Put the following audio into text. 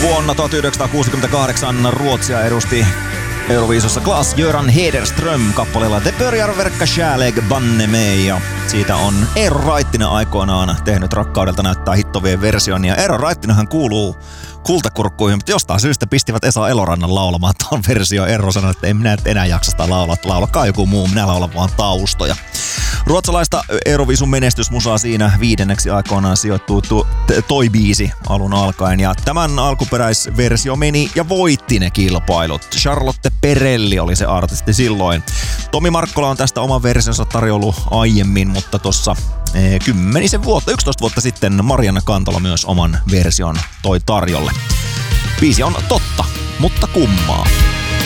Vuonna 1968 Ruotsia edusti Euroviisussa Klas-Göran Hederström kappaleella Det börjar verka kärlek banne mig. Ja siitä on Eero Raittinen aikoinaan tehnyt Rakkaudelta näyttää hittovien version. Ja Eero Raittinenhan kuuluu kultakurkkuihin, mutta jostain syystä pistivät Esa Elorannan laulamaan tuon versio. Eero sanoi, että en minä enää jaksa sitä laulakaa joku muu, minä laulan vaan taustoja. Ruotsalaista Euroviisun menestysmusaa siinä 5. aikoinaan sijoittuu toi biisi alun alkaen. Ja tämän alkuperäisversio meni ja voitti ne kilpailut. Charlotte Perrelli oli se artisti silloin. Tomi Markkola on tästä oman versionsa tarjollut aiemmin, mutta tuossa 11 vuotta sitten Marianna Kantola myös oman version toi tarjolle. Biisi on totta, mutta kummaa.